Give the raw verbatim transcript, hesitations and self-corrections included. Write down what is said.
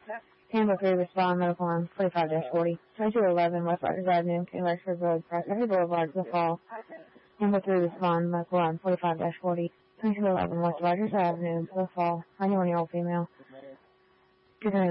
Tampa three, respond, medical line, forty-five dash forty. twenty-two eleven, West Rogers Avenue, King Rexford Road, Rexford Boulevard, The Fall. Tampa three, respond, medical line, forty-five dash forty. twenty-two eleven, West Rogers Avenue, The Fall, ninety-one-year-old female.